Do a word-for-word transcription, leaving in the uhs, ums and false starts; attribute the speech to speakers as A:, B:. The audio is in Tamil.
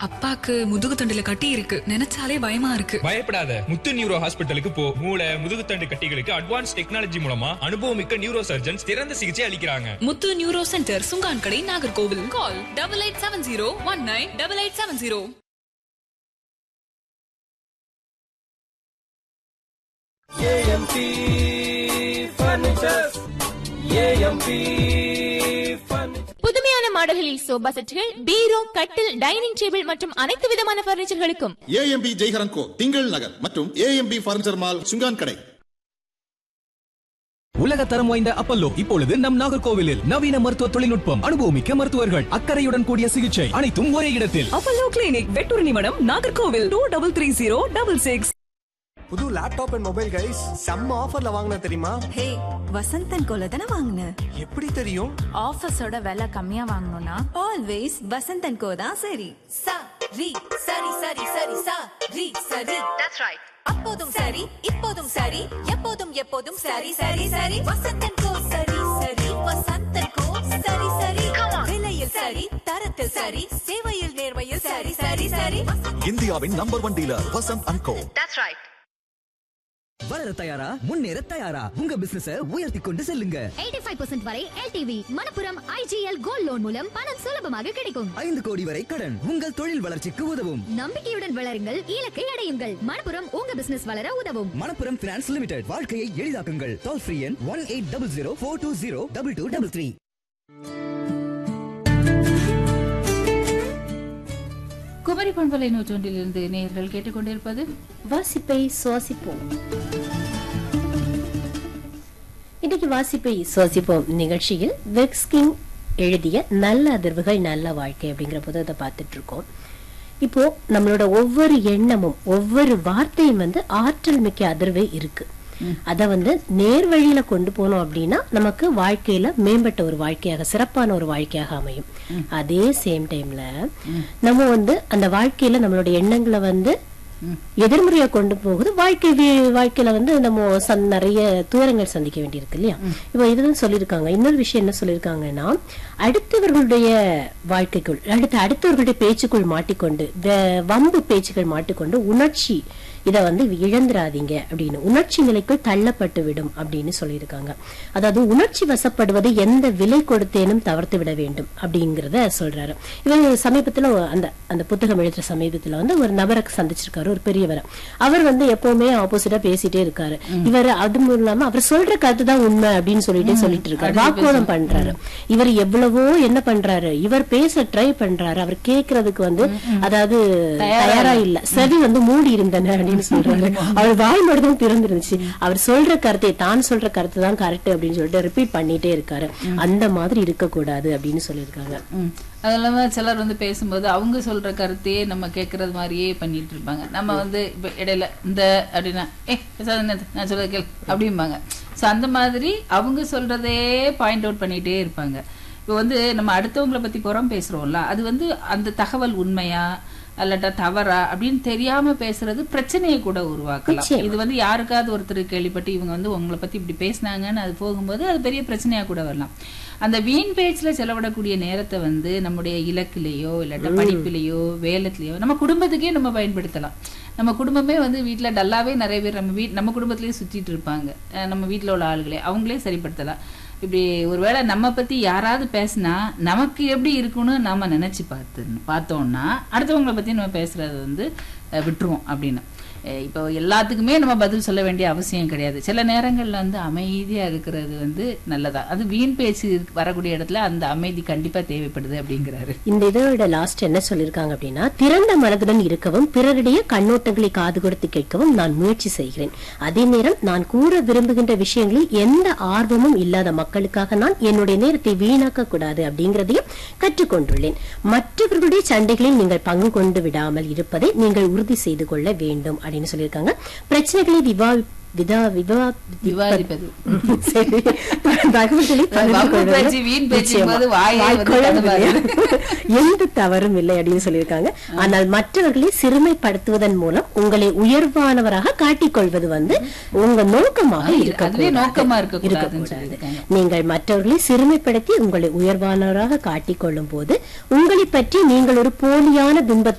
A: அப்பாக்கு முதுகு தண்டுல கட்டி இருக்கு, நினைச்சாலே பயமா இருக்கு.
B: பயப்படாத, முத்து நியூரோ ஹாஸ்பிட்டலுக்கு போ. மூளை முதுகுத்தண்டு கட்டிகளுக்கு அட்வான்ஸ் டெக்னாலஜி மூலமா அனுபவமிக்க நியூரோ சர்ஜன்ஸ் சிறந்த சிகிச்சை அளிக்கிறாங்க.
A: முத்து neuro centre, Chunkankadai, Nagercoil. Call double eight seven zero one nine double eight seven zero.
C: AMP furnitures, AMP furniture.
D: புதுமையான மாடல்களில் சோபா செட்டுகள், பீரோ, கட்டில், டைனிங் டேபிள் மற்றும் அனைத்து விதமான பர்னிச்சர்களுக்கும்
E: ஏஎம்பி ஜெய்ஹரன் கோ, திங்கள் நகர் மற்றும் ஏஎம்பி பர்னிச்சர் மால், சுங்கான் கடை.
F: உலக தரம் வாய்ந்த அப்பல்லோ இப்பொழுது நம் நாகர்கோவிலில். நவீன மருத்துவ தொழில்நுட்பம், அனுபவமிக்க மருத்துவர்கள், அக்கறையுடன் கூடிய சிகிச்சை, அனைத்தும் ஒரே இடத்தில்.
G: அப்பல்லோ கிளினிக், வெட்டூர் நிமிடம், Nagercoil. Two double three zero double six.
C: புது லேப்டாப் அண்ட் மொபைல் கைஸ் செம்ம ஆஃபர்ல வாங்கின தெரியுமா?
H: ஹே, வசந்தன் கோல தான வாங்குன.
C: எப்படி தெரியும்?
I: ஆஃபர்ஸோட விலை கம்மியா வாங்கணும்னா
H: ஆல்வேஸ் வசந்தன் கோ தான் சரி. சா ரி சரி சரி சரி சா ரி சரி. That's right. அப்போதும் சரி, இப்போதும் சரி, எப்போதும் எப்போதும் சரி சரி சரி. வசந்தன் கோ சரி சரி, வசந்தன் கோ சரி சரி. விலையில் சரி, தரத்தில் சரி, சேவையில் நேர்மையில் சரி சரி சரி.
E: இந்தியாவின் number one dealer Vasanth and go.
H: That's right.
J: வளர தயாரா, முன்னேற தயாரா, உங்க பிசினஸ உயர்த்தி கொண்டு செல்லுங்க.
K: எண்பத்தி ஐந்து சதவீதம் வரை LTV Manappuram IGL gold loan மூலம் பணம் சுலபமாக கிடைக்கும்.
J: ஐந்து கோடி வரை கடன் உங்கள் தொழில் வளர்ச்சிக்கு உதவும்.
K: நம்பிக்கையுடன் வளருங்கள், இலக்கை அடையுங்கள். மணப்புரம் உங்க பிசினஸ் வளர உதவும்.
J: மணப்புரம் பினான்ஸ் லிமிடெட், வாழ்க்கையை எளிதாக்குங்கள். டோல் ஃப்ரீ எண் one eight double zero four two zero double two double three.
I: Kumari பண்பலை நூற்றொன்றிலிருந்து நேயர்கள் கேட்டுக்கொண்டிருப்பது
L: வாசிப்பை சுவாசிப்போம். இன்னைக்கு வாசிப்பை சுவாசிப்போம் நிகழ்ச்சியில் வெக்ஸ்கிங் எழுதிய நல்ல அதிர்வுகள் நல்ல வாழ்க்கை அப்படிங்கிற புத்தகத்தை பார்த்துட்டு இருக்கோம். இப்போ நம்மளோட ஒவ்வொரு எண்ணமும் ஒவ்வொரு வார்த்தையும் வந்து ஆற்றல் மிக்க அதிர்வே இருக்கு. அத வந்து நேர் வழியில கொண்டு போனோம் அப்படின்னா நமக்கு வாழ்க்கையில மேம்பட்ட ஒரு வாழ்க்கையாக, சிறப்பான ஒரு வாழ்க்கையாக அமையும். அதே சேம் டைம்ல நம்ம வந்து அந்த வாழ்க்கையில நம்மளோட எண்ணங்களை வந்து எதிர்முறையா கொண்டு போகுது. வாழ்க்கை வாழ்க்கையில வந்து நம்ம நிறைய தூரங்கள் சந்திக்க வேண்டியிருக்கு இல்லையா? இப்போ இதுதான் சொல்லியிருக்காங்க. இன்னொரு விஷயம் என்ன சொல்லியிருக்காங்கன்னா, அடுத்தவர்களுடைய வாழ்க்கைக்குள் அடுத்த அடுத்தவர்களுடைய பேச்சுக்குள் மாட்டிக்கொண்டு, வம்பு பேச்சுக்கள் மாட்டிக்கொண்டு உணர்ச்சி இத வந்து இழந்துராதீங்க அப்படின்னு, உணர்ச்சி நிலைக்குள் தள்ளப்பட்டு விடும் அப்படின்னு சொல்லியிருக்காங்க. அதாவது உணர்ச்சி வசப்படுவது எந்த விலை கொடுத்தேனும் தவிர்த்து விட வேண்டும் அப்படிங்கறத சொல்றாரு. இவர் சமீபத்துல அந்த அந்த புத்தகம் எழுதுற சமீபத்துல வந்து ஒரு நபரை சந்திச்சிருக்காரு, ஒரு பெரியவர். அவர் வந்து எப்பவுமே ஆப்போசிட்டா பேசிட்டே இருக்காரு. இவர் அது இல்லாம அவர் சொல்ற கருத்து தான் உண்மை அப்படின்னு சொல்லிட்டே சொல்லிட்டு இருக்காரு, வாக்குவாதம் பண்றாரு. இவர் எவ்வளவோ என்ன பண்றாரு, இவர் பேச ட்ரை பண்றாரு, அவர் கேட்கறதுக்கு வந்து அதாவது தயாரா இல்ல, செவி வந்து மூடி இருந்தன அப்படின்னு சொல்றாரு. அவர் வாய் மட்டும் திறந்துருந்துச்சு. அவர் சொல்ற கருத்தை, தான் சொல்ற கருத்து தான் கரெக்ட் அப்படின்னு சொல்லிட்டு ரிப்பீட் பண்ணிட்டே இருக்காரு. அந்த மாதிரி இருக்க கூடாது அப்படின்னு சொல்லியிருக்காங்க.
I: அதெல்லாம சிலர் வந்து பேசும்போது அவங்க சொல்ற கருத்தையே நம்ம கேட்கறது மாதிரியே பண்ணிட்டு இருப்பாங்க. நம்ம வந்து இப்ப இடையில இந்த அப்படின்னா ஏ நான் சொல்றது கேள் அப்படிம்பாங்க. ஸோ அந்த மாதிரி அவங்க சொல்றதே பாயிண்ட் அவுட் பண்ணிட்டே இருப்பாங்க. இப்போ வந்து நம்ம அடுத்தவங்களை பத்தி புறம் பேசுறோம்ல, அது வந்து அந்த தகவல் உண்மையா அல்லட்டா தவறா அப்படின்னு தெரியாம பேசுறது பிரச்சனையை கூட உருவாக்கலாம். இது வந்து யாருக்காவது ஒருத்தர் கேள்விப்பட்டு இவங்க வந்து உங்களை பத்தி இப்படி பேசினாங்கன்னு அது போகும்போது அது பெரிய பிரச்சனையா கூட வரலாம். அந்த வீண் பேச்சுல செலவிடக்கூடிய நேரத்தை வந்து நம்முடைய இலக்கிலேயோ இல்லாட்டா படிப்பிலேயோ வேலையிலயோ நம்ம குடும்பத்துக்கே நம்ம பயன்படுத்தலாம். நம்ம குடும்பமே வந்து வீட்டுல டல்லாவே நிறைய பேர் நம்ம வீட் நம்ம குடும்பத்திலேயே சுத்திட்டு இருப்பாங்க. நம்ம வீட்டுல உள்ள ஆளுகளே அவங்களே சரிப்படுத்தலாம். இப்படி ஒருவேளை நம்ம பத்தி யாராவது பேசினா நமக்கு எப்படி இருக்குன்னு நாம நினைச்சு பார்த்து பார்த்தோம்னா அடுத்தவங்களை பத்தி நம்ம பேசுறது வந்து விட்டுருவோம் அப்படின்னு. இப்போ எல்லாத்துக்குமே நம்ம பதில் சொல்ல வேண்டிய அவசியம் கிடையாது. சில நேரங்கள்ல வந்து அமைதியா இருக்கிறது வந்து நல்லதா. அது வீண் பேச்சு வரக்கூடிய இடத்துல அந்த அமைதி கண்டிப்பா தேவைப்படுது அப்படிங்கிறாரு.
L: இந்த இதோட லாஸ்ட் என்ன சொல்லிருக்காங்க அப்படின்னா, திறந்த மனதுடன் இருக்கவும் பிறருடைய கண்ணோட்டங்களை காது கொடுத்து கேட்கவும் நான் முயற்சி செய்கிறேன். அதே நேரம் நான் கூற விரும்புகின்ற விஷயங்களில் எந்த ஆர்வமும் இல்லாத மக்களுக்காக நான் என்னுடைய நேரத்தை வீணாக்க கூடாது அப்படிங்கறதையும் கற்றுக்கொண்டுள்ளேன். மற்றவர்களுடைய சண்டைகளில் நீங்கள் பங்கு கொண்டு விடாமல் இருப்பதை நீங்கள் உறுதி செய்து கொள்ள வேண்டும் அப்படின்னு சொல்லியிருக்காங்க. பிரச்சனைகளை விவாதி
I: விவாதிப்பது
L: எந்த தவறும் இல்லை அப்படின்னு சொல்லியிருக்காங்க. ஆனால் மற்றவர்களை சிறுமைப்படுத்துவதன் மூலம் உங்களை உயர்வானவராக காட்டிக்கொள்வது வந்து உங்க நோக்கமாக இருக்கக்கூடாது. நீங்கள் மற்றவர்களை சிறுமைப்படுத்தி உங்களை உயர்வானவராக காட்டிக்கொள்ளும் போது உங்களை பற்றி நீங்கள் ஒரு போலியான பிம்பத்தை